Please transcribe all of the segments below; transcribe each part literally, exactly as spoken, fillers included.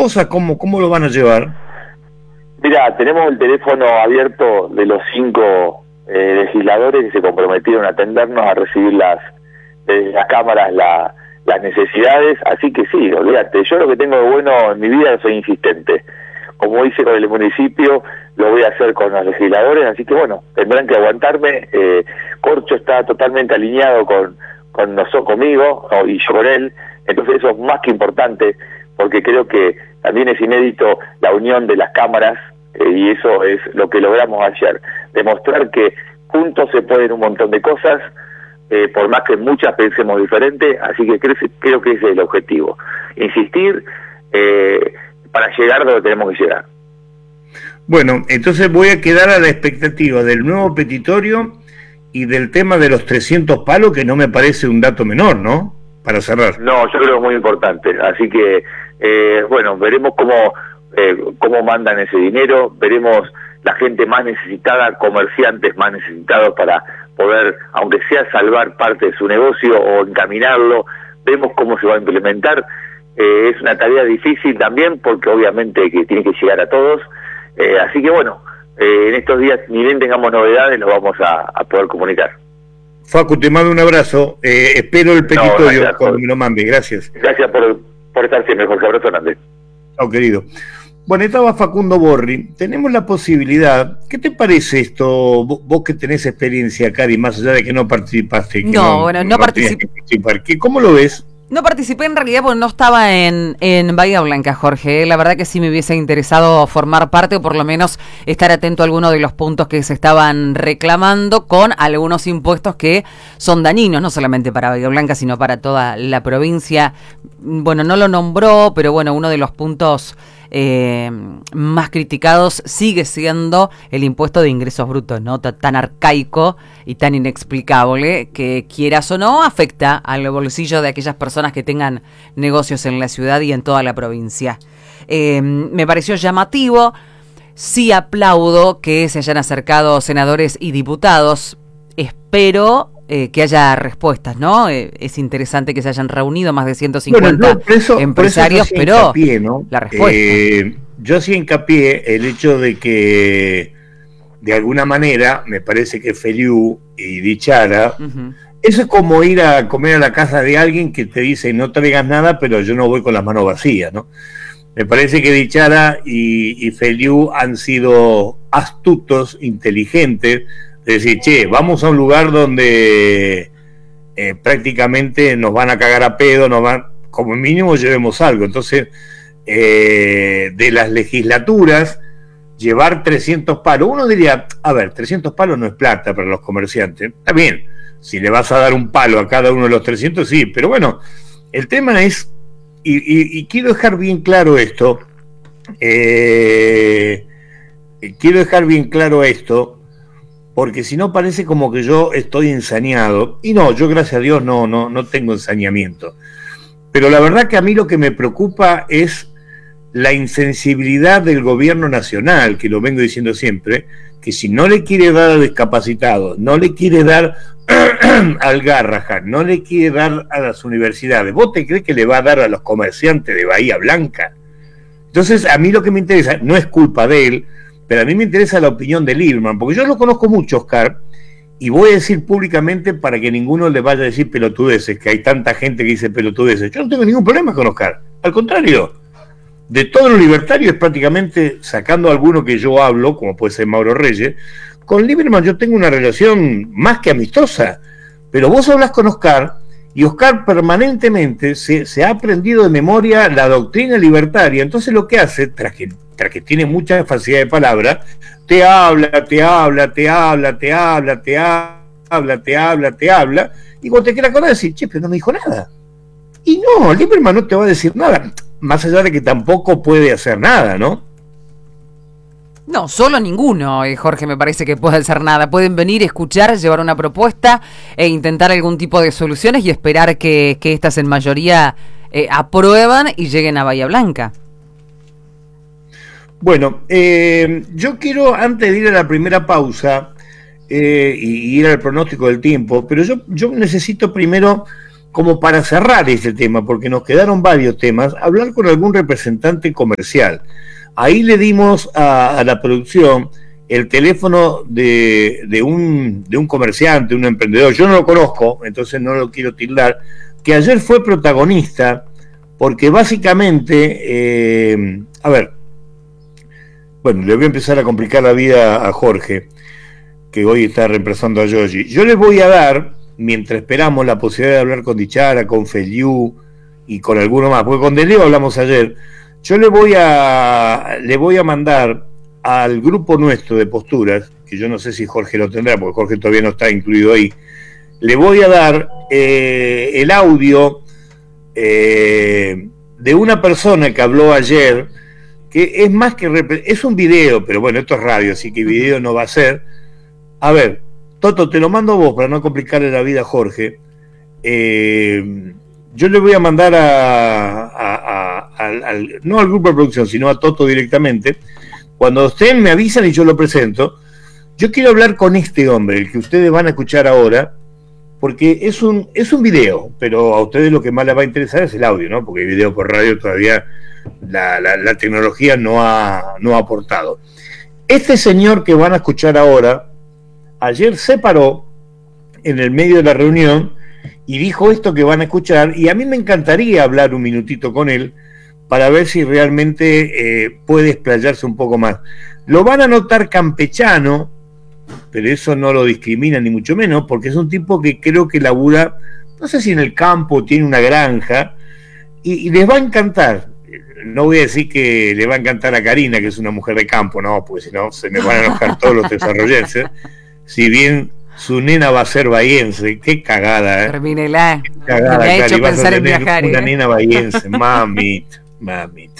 cosas? ¿Cómo, cómo lo van a llevar? Mira, tenemos el teléfono abierto de los cinco eh, legisladores que se comprometieron a atendernos, a recibir las, desde las cámaras la, las necesidades, así que sí, olvídate, yo lo que tengo de bueno en mi vida soy insistente. Como hice con el municipio, lo voy a hacer con los legisladores, así que bueno, tendrán que aguantarme. eh, Corcho está totalmente alineado con, con nosotros, conmigo, ¿no? Y yo con él, entonces eso es más que importante, porque creo que también es inédito la unión de las cámaras, eh, y eso es lo que logramos ayer, demostrar que juntos se pueden un montón de cosas, eh, por más que muchas pensemos diferente, así que creo, creo que ese es el objetivo, insistir eh, para llegar donde tenemos que llegar. Bueno, entonces voy a quedar a la expectativa del nuevo petitorio y del tema de los trescientos palos, que no me parece un dato menor, ¿no? Para cerrar. No, yo creo que es muy importante, así que, eh, bueno, veremos cómo, eh, cómo mandan ese dinero, veremos la gente más necesitada, comerciantes más necesitados para poder, aunque sea salvar parte de su negocio o encaminarlo, vemos cómo se va a implementar. Eh, es una tarea difícil también, porque obviamente que tiene que llegar a todos, eh, así que bueno, eh, en estos días, ni bien tengamos novedades, los vamos a, a poder comunicar. Facu, te mando un abrazo, eh, espero el petitorio no, gracias, cuando me lo mande, gracias. Gracias por, por estar siempre, Jorge. Abrazo grande. Chao, querido. Bueno, estaba Facundo Borri. Tenemos la posibilidad, ¿qué te parece esto? Vos, vos que tenés experiencia, Cari, más allá de que no participaste. Que no, no, bueno, no, no participé. ¿Cómo lo ves? No participé en realidad porque no estaba en, en Bahía Blanca, Jorge. La verdad que sí me hubiese interesado formar parte o por lo menos estar atento a alguno de los puntos que se estaban reclamando con algunos impuestos que son dañinos, no solamente para Bahía Blanca, sino para toda la provincia. Bueno, no lo nombró, pero bueno, uno de los puntos eh, más criticados sigue siendo el impuesto de ingresos brutos, ¿no? Tan arcaico y tan inexplicable que, quieras o no, afecta al bolsillo de aquellas personas que tengan negocios en la ciudad y en toda la provincia. Eh, me pareció llamativo, sí aplaudo que se hayan acercado senadores y diputados, espero eh, que haya respuestas, ¿no? Eh, es interesante que se hayan reunido más de ciento cincuenta bueno, eso, empresarios, pero hincapié, ¿no? La respuesta. Eh, yo sí hincapié el hecho de que de alguna manera, me parece que Feliu y Dichara, uh-huh. Eso es como ir a comer a la casa de alguien que te dice no traigas nada, pero yo no voy con las manos vacías, ¿no? Me parece que Dichara y, y Feliu han sido astutos, inteligentes, de decir, che, vamos a un lugar donde eh, prácticamente nos van a cagar a pedo, nos van, como mínimo llevemos algo. Entonces, eh, de las legislaturas, llevar trescientos palos, uno diría, a ver, trescientos palos no es plata para los comerciantes, está bien, si le vas a dar un palo a cada uno de los trescientos, sí, pero bueno, el tema es, y, y, y quiero dejar bien claro esto, eh, quiero dejar bien claro esto, porque si no parece como que yo estoy ensañado, y no, yo gracias a Dios no, no, no tengo ensañamiento, pero la verdad que a mí lo que me preocupa es la insensibilidad del gobierno nacional, que lo vengo diciendo siempre, que si no le quiere dar a discapacitados, no le quiere dar al Garrahan, no le quiere dar a las universidades, ¿vos te crees que le va a dar a los comerciantes de Bahía Blanca? Entonces, a mí lo que me interesa, no es culpa de él, pero a mí me interesa la opinión de Lirman, porque yo lo conozco mucho, Oscar, y voy a decir públicamente para que ninguno le vaya a decir pelotudeces, que hay tanta gente que dice pelotudeces. Yo no tengo ningún problema con Oscar, al contrario. De todos los libertarios, prácticamente, sacando alguno que yo hablo, como puede ser Mauro Reyes, con Lieberman yo tengo una relación más que amistosa, pero vos hablas con Oscar, y Oscar permanentemente se, se ha aprendido de memoria la doctrina libertaria, entonces lo que hace, tras que, tras que tiene mucha facilidad de palabra, te habla, te habla, te habla, te habla, te habla, te habla, te habla, y cuando te quieras acordar decir, che, pero no me dijo nada. Y no, Lieberman no te va a decir nada, más allá de que tampoco puede hacer nada, ¿no? No, solo ninguno, eh, Jorge, me parece que puede hacer nada. Pueden venir, escuchar, llevar una propuesta e intentar algún tipo de soluciones y esperar que, que estas en mayoría eh, aprueban y lleguen a Bahía Blanca. Bueno, eh, yo quiero, antes de ir a la primera pausa eh, y ir al pronóstico del tiempo, pero yo, yo necesito primero como para cerrar ese tema, porque nos quedaron varios temas, hablar con algún representante comercial. Ahí le dimos a, a la producción el teléfono de, de, un, de un comerciante, un emprendedor, yo no lo conozco, entonces no lo quiero tildar, que ayer fue protagonista, porque básicamente, eh, a ver, bueno, le voy a empezar a complicar la vida a Jorge, que hoy está reemplazando a Yogi. Yo les voy a dar, mientras esperamos la posibilidad de hablar con Dichara, con Feliu y con alguno más, porque con Deleo hablamos ayer, yo le voy a le voy a mandar al grupo nuestro de posturas, que yo no sé si Jorge lo tendrá, porque Jorge todavía no está incluido ahí, le voy a dar eh, el audio eh, de una persona que habló ayer, que es más que es un video, pero bueno, esto es radio, así que video no va a ser. A ver, Toto, te lo mando a vos para no complicarle la vida a Jorge. Eh, yo le voy a mandar a, a, a, a al, no al grupo de producción, sino a Toto directamente. Cuando ustedes me avisan y yo lo presento, yo quiero hablar con este hombre, el que ustedes van a escuchar ahora, porque es un es un video, pero a ustedes lo que más les va a interesar es el audio, ¿no? Porque el video por radio todavía la, la, la tecnología no ha, no ha aportado. Este señor que van a escuchar ahora, ayer se paró en el medio de la reunión y dijo esto que van a escuchar, y a mí me encantaría hablar un minutito con él para ver si realmente eh, puede explayarse un poco más. Lo van a notar campechano, pero eso no lo discrimina ni mucho menos, porque es un tipo que creo que labura, no sé si en el campo, tiene una granja, y, y les va a encantar. No voy a decir que le va a encantar a Karina, que es una mujer de campo, no, porque si no se me van a enojar todos los desarrollenses. Si bien su nena va a ser bahiense, qué cagada, ¿eh? Termínela. Qué cagada, me ha hecho Cari, vas pensar a en tener viajar, una ¿eh? nena bahiense, mamita, mamita.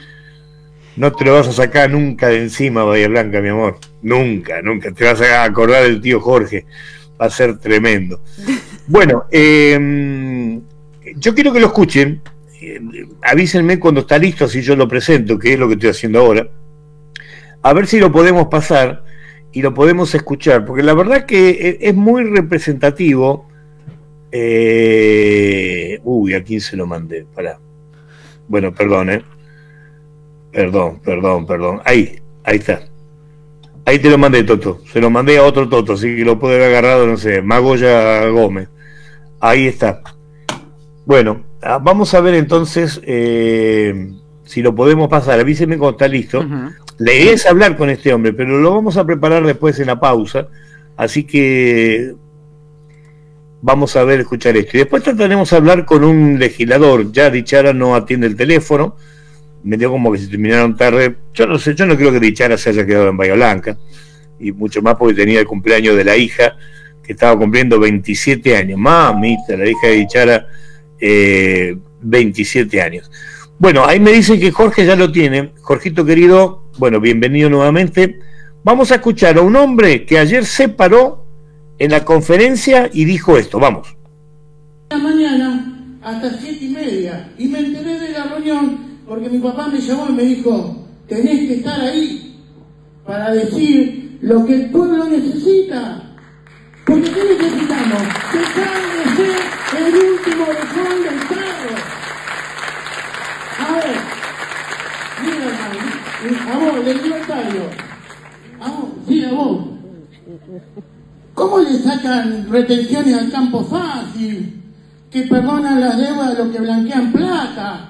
No te lo vas a sacar nunca de encima, Bahía Blanca, mi amor. Nunca, nunca. Te vas a acordar del tío Jorge. Va a ser tremendo. Bueno, eh, yo quiero que lo escuchen. Eh, avísenme cuando está listo, así yo lo presento, que es lo que estoy haciendo ahora. A ver si lo podemos pasar y lo podemos escuchar, porque la verdad que es muy representativo. Eh, uy, ¿a quién se lo mandé? Pará. Bueno, perdón, ¿eh? Perdón, perdón, perdón. Ahí, ahí está. Ahí te lo mandé, Toto. Se lo mandé a otro Toto, así que lo puede haber agarrado, no sé, Magoya Gómez. Ahí está. Bueno, vamos a ver entonces eh, si lo podemos pasar. Avísenme cuando está listo. Uh-huh. La idea es hablar con este hombre, pero lo vamos a preparar después en la pausa. Así que vamos a ver, escuchar esto. Y después trataremos de hablar con un legislador. Ya Dichara no atiende el teléfono. Me dio como que se terminaron tarde. Yo no sé, yo no creo que Dichara se haya quedado en Bahía Blanca. Y mucho más porque tenía el cumpleaños de la hija, que estaba cumpliendo veintisiete años. Mamita, la hija de Dichara, eh, veintisiete años. Bueno, ahí me dicen que Jorge ya lo tiene. Jorgito querido, bueno, bienvenido nuevamente. Vamos a escuchar a un hombre que ayer se paró en la conferencia y dijo esto. Vamos. La mañana hasta siete y media y me enteré de la reunión porque mi papá me llamó y me dijo: tenés que estar ahí para decir lo que el pueblo necesita. Porque ¿qué necesitamos? Dejar de ser el último orejón del carro. A ver, mira, hermano, a vos, del libertario, a vos, sí, a vos. ¿Cómo le sacan retenciones al campo fácil? Que perdonan las deudas de los que blanquean plata.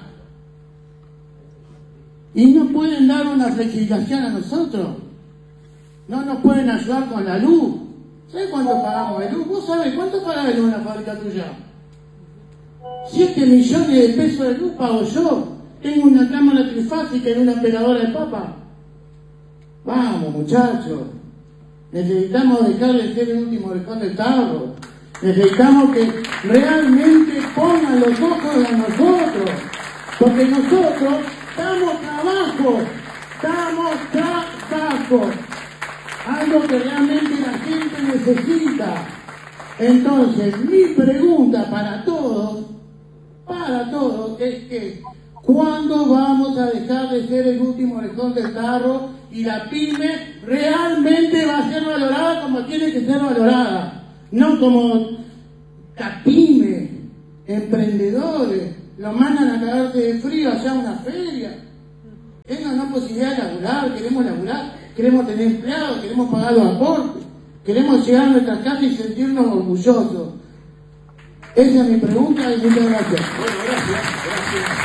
Y no pueden dar una flexibilización a nosotros. No nos pueden ayudar con la luz. ¿Sabes cuánto pagamos de luz? ¿Vos sabés cuánto pagás de luz en la fábrica tuya? Siete millones de pesos de luz pago yo. Tengo una cámara trifásica en una operadora de papa. Vamos, muchachos. Necesitamos dejar de ser el último orejón del tarro. Necesitamos que realmente pongan los ojos a nosotros. Porque nosotros damos trabajo. Damos trabajo. Algo que realmente la gente necesita. Entonces, mi pregunta para todos, para todos, es que ¿cuándo vamos a dejar de ser el último orejón del tarro y la pyme realmente va a ser valorada como tiene que ser valorada? No como la pyme, emprendedores, los mandan a cagarse de frío allá a una feria. Tengan una posibilidad de laburar, queremos laburar, queremos tener empleados, queremos pagar los aportes, queremos llegar a nuestras casas y sentirnos orgullosos. Esa es mi pregunta y muchas gracias. Bueno, gracias, gracias.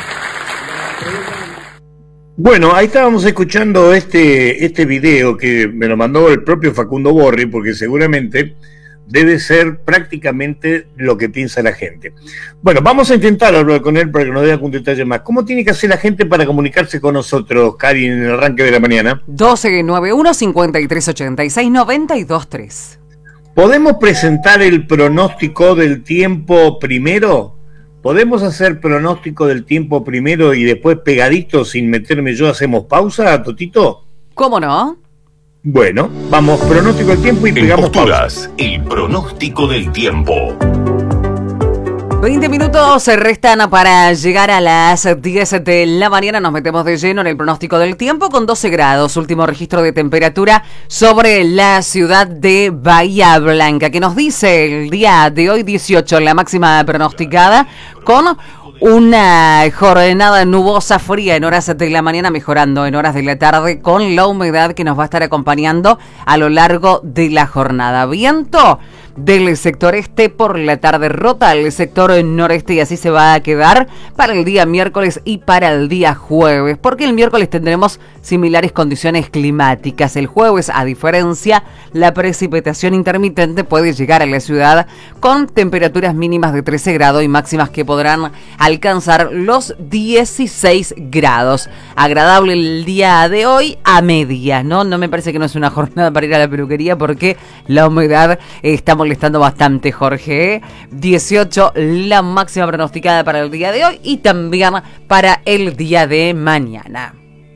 Bueno, ahí estábamos escuchando este, este video que me lo mandó el propio Facundo Borri, porque seguramente debe ser prácticamente lo que piensa la gente. Bueno, vamos a intentar hablar con él para que nos dé algún detalle más. ¿Cómo tiene que hacer la gente para comunicarse con nosotros, Cari, en el arranque de la mañana? doce noventa y uno, cincuenta y tres ochenta y seis, noventa y dos tres. ¿Podemos presentar el pronóstico del tiempo primero? ¿Podemos hacer pronóstico del tiempo primero y después pegadito sin meterme yo hacemos pausa, Totito? ¿Cómo no? Bueno, vamos, pronóstico del tiempo y pegamos en Posturas, pausa. El pronóstico del tiempo. veinte minutos se restan para llegar a las diez de la mañana. Nos metemos de lleno en el pronóstico del tiempo con doce grados. Último registro de temperatura sobre la ciudad de Bahía Blanca, que nos dice el día de hoy dieciocho, la máxima pronosticada, con una jornada nubosa fría en horas de la mañana, mejorando en horas de la tarde con la humedad que nos va a estar acompañando a lo largo de la jornada. Viento del sector este por la tarde, rota el sector noreste y así se va a quedar para el día miércoles y para el día jueves, porque el miércoles tendremos similares condiciones climáticas. El jueves, a diferencia, la precipitación intermitente puede llegar a la ciudad con temperaturas mínimas de trece grados y máximas que podrán alcanzar los dieciséis grados. Agradable el día de hoy a medias, ¿no? No me parece que no es una jornada para ir a la peluquería porque la humedad está molestando bastante, Jorge. ¿eh? dieciocho la máxima pronosticada para el día de hoy y también para el día de mañana.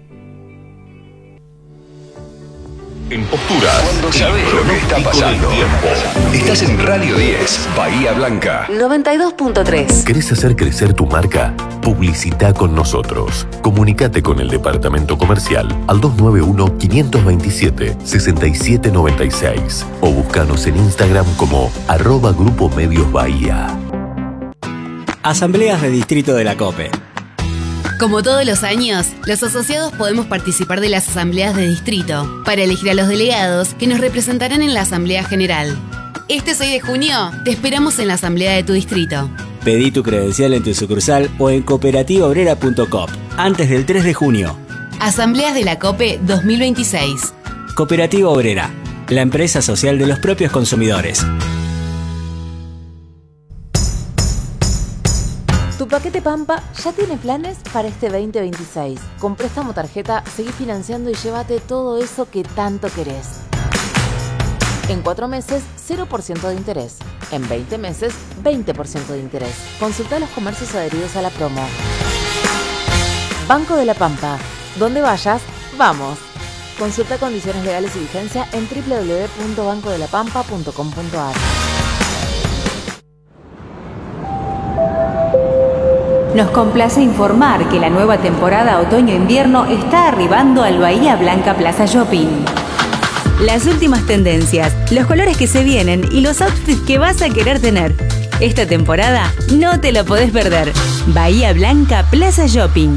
En Posturas, cuando sabes lo que está pasando. Estás en Radio diez, Bahía Blanca. noventa y dos punto tres. ¿Querés hacer crecer tu marca? Publicita con nosotros. Comunicate con el departamento comercial al dos nueve uno, cinco dos siete, seis siete nueve seis o búscanos en Instagram como arroba Grupo Medios Bahía. Asambleas de Distrito de la COPE. Como todos los años, los asociados podemos participar de las asambleas de distrito para elegir a los delegados que nos representarán en la Asamblea General. Este seis de junio te esperamos en la asamblea de tu distrito. Pedí tu credencial en tu sucursal o en cooperativa obrera punto com antes del tres de junio. Asambleas de la COPE dos mil veintiséis. Cooperativa Obrera, la empresa social de los propios consumidores. Tu paquete Pampa ya tiene planes para este veinte veintiséis. Con préstamo tarjeta, seguí financiando y llévate todo eso que tanto querés. En cuatro meses, cero por ciento de interés. En veinte meses, veinte por ciento de interés. Consulta los comercios adheridos a la promo. Banco de la Pampa. Donde vayas, vamos. Consulta condiciones legales y vigencia en doble u doble u doble u punto banco de la pampa punto com punto a r. Nos complace informar que la nueva temporada otoño-invierno está arribando al Bahía Blanca Plaza Shopping. Las últimas tendencias, los colores que se vienen y los outfits que vas a querer tener. Esta temporada no te lo podés perder. Bahía Blanca Plaza Shopping.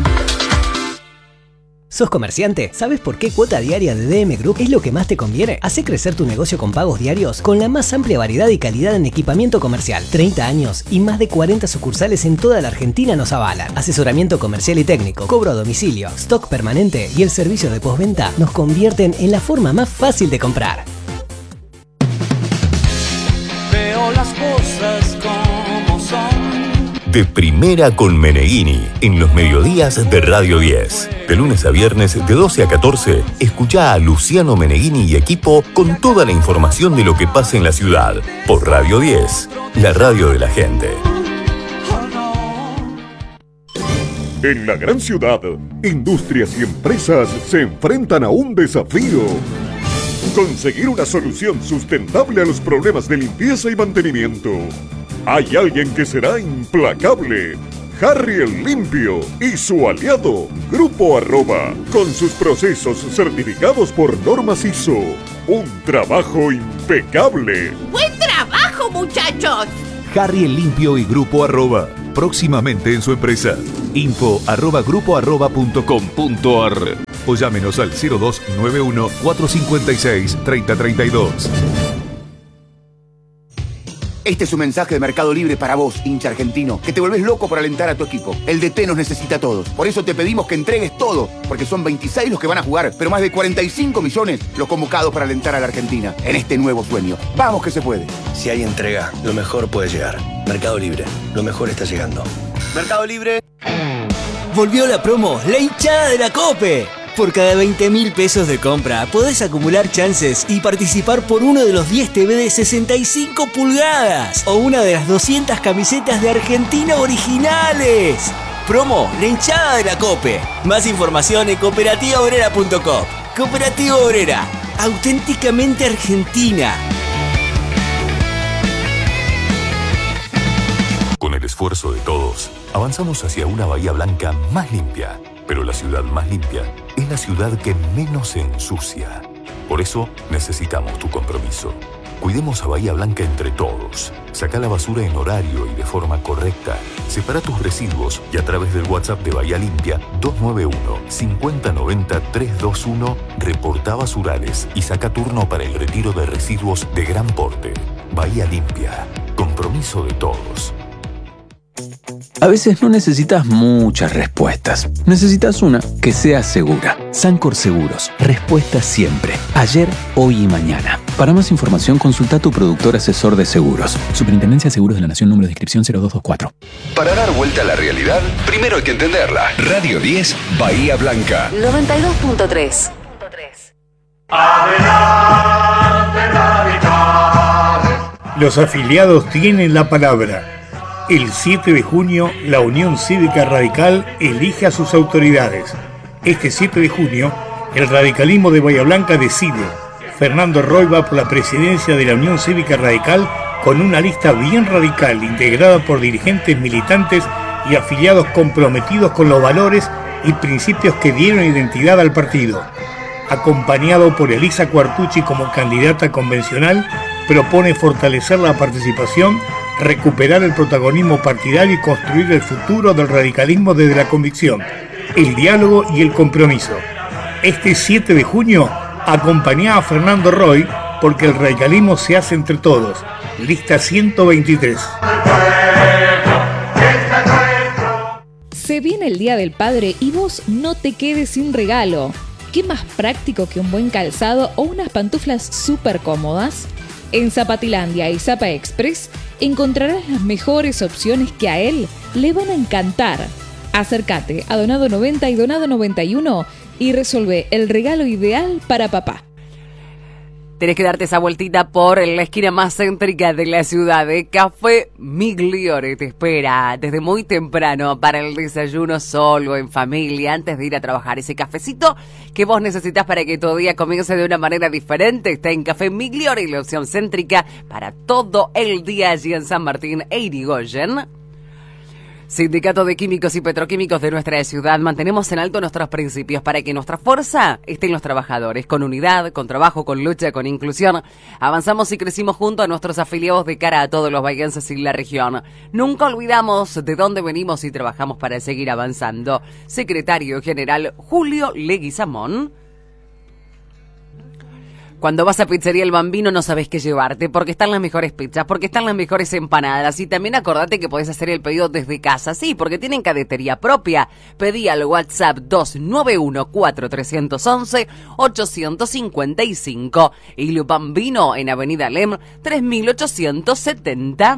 ¿Sos comerciante? ¿Sabes por qué cuota diaria de D M Group es lo que más te conviene? Hacé crecer tu negocio con pagos diarios con la más amplia variedad y calidad en equipamiento comercial. treinta años y más de cuarenta sucursales en toda la Argentina nos avalan. Asesoramiento comercial y técnico, cobro a domicilio, stock permanente y el servicio de postventa nos convierten en la forma más fácil de comprar. Veo las cosas como son. De primera con Meneghini, en los mediodías de Radio diez. De lunes a viernes, de doce a catorce, escuchá a Luciano Meneghini y equipo con toda la información de lo que pasa en la ciudad. Por Radio diez, la radio de la gente. En la gran ciudad, industrias y empresas se enfrentan a un desafío. Conseguir una solución sustentable a los problemas de limpieza y mantenimiento. Hay alguien que será implacable. Harry el Limpio y su aliado, Grupo Arroba, con sus procesos certificados por normas I S O. Un trabajo impecable. ¡Buen trabajo, muchachos! Harry el Limpio y Grupo Arroba. Próximamente en su empresa. Info arroba grupo arroba punto com punto ar o llámenos al cero dos nueve uno cuatro cinco seis tres cero tres dos. Este es un mensaje de Mercado Libre para vos, hincha argentino, que te volvés loco por alentar a tu equipo. El D T nos necesita a todos. Por eso te pedimos que entregues todo, porque son veintiséis los que van a jugar, pero más de cuarenta y cinco millones los convocados para alentar a la Argentina en este nuevo sueño. ¡Vamos que se puede! Si hay entrega, lo mejor puede llegar. Mercado Libre, lo mejor está llegando. Mercado Libre. Volvió la promo, la hinchada de la COPE. Por cada veinte mil pesos de compra podés acumular chances y participar por uno de los diez T V de sesenta y cinco pulgadas o una de las doscientas camisetas de Argentina originales. Promo, la hinchada de la COPE. Más información en cooperativa obrera punto com. Cooperativa Obrera, auténticamente argentina. Con el esfuerzo de todos, avanzamos hacia una Bahía Blanca más limpia. Pero la ciudad más limpia es la ciudad que menos se ensucia. Por eso necesitamos tu compromiso. Cuidemos a Bahía Blanca entre todos. Saca la basura en horario y de forma correcta. Separa tus residuos y a través del WhatsApp de Bahía Limpia dos nueve uno, cinco cero nueve cero, tres dos uno reporta basurales y saca turno para el retiro de residuos de gran porte. Bahía Limpia. Compromiso de todos. A veces no necesitas muchas respuestas. Necesitas una que sea segura. Sancor Seguros. Respuesta siempre. Ayer, hoy y mañana. Para más información, consulta a tu productor asesor de seguros. Superintendencia de Seguros de la Nación, número de inscripción cero dos dos cuatro. Para dar vuelta a la realidad, primero hay que entenderla. Radio diez, Bahía Blanca. noventa y dos punto tres. Los afiliados tienen la palabra. El siete de junio, la Unión Cívica Radical elige a sus autoridades. Este siete de junio, el radicalismo de Bahía Blanca decide. Fernando Roy va por la presidencia de la Unión Cívica Radical con una lista bien radical, integrada por dirigentes militantes y afiliados comprometidos con los valores y principios que dieron identidad al partido. Acompañado por Elisa Cuartucci como candidata convencional, propone fortalecer la participación, recuperar el protagonismo partidario y construir el futuro del radicalismo desde la convicción, el diálogo y el compromiso. Este siete de junio, acompañá a Fernando Roy porque el radicalismo se hace entre todos. Lista ciento veintitrés. Se viene el Día del Padre y vos no te quedes sin regalo. ¿Qué más práctico que un buen calzado o unas pantuflas súper cómodas? En Zapatilandia y Zapa Express encontrarás las mejores opciones que a él le van a encantar. Acércate a Donado noventa y Donado noventa y uno y resolve el regalo ideal para papá. Tenés que darte esa vueltita por la esquina más céntrica de la ciudad. De Café Migliore te espera desde muy temprano para el desayuno solo, en familia, antes de ir a trabajar. Ese cafecito que vos necesitas para que tu día comience de una manera diferente está en Café Migliore, la opción céntrica para todo el día allí en San Martín e Irigoyen. Sindicato de Químicos y Petroquímicos de nuestra ciudad, mantenemos en alto nuestros principios para que nuestra fuerza esté en los trabajadores, con unidad, con trabajo, con lucha, con inclusión. Avanzamos y crecimos junto a nuestros afiliados de cara a todos los bahienses y la región. Nunca olvidamos de dónde venimos y trabajamos para seguir avanzando. Secretario General Julio Leguizamón. Cuando vas a Pizzería El Bambino no sabes qué llevarte, porque están las mejores pizzas, porque están las mejores empanadas, y también acordate que podés hacer el pedido desde casa, sí, porque tienen cadetería propia. Pedí al WhatsApp dos nueve uno cuatro tres once ocho cinco cinco y Lu Bambino en Avenida Lem tres mil ochocientos setenta.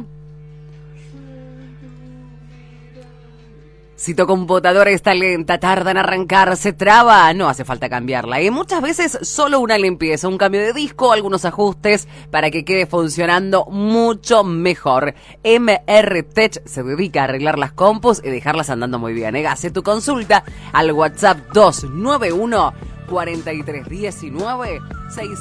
Si tu computadora está lenta, tarda en arrancar, se traba, no hace falta cambiarla. Y muchas veces solo una limpieza, un cambio de disco, algunos ajustes para que quede funcionando mucho mejor. M R Tech se dedica a arreglar las compus y dejarlas andando muy bien. Hace tu consulta al WhatsApp dos nueve uno cuatro tres uno nueve seis